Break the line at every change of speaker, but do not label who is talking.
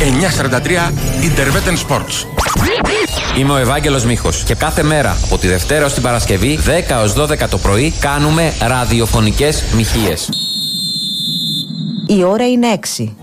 943 Interveten Sports.
Είμαι ο Ευάγγελος Μίχος και κάθε μέρα από τη Δευτέρα ως την Παρασκευή 10 ως 12 το πρωί κάνουμε ραδιοφωνικές μοιχείες.
Η ώρα είναι 6.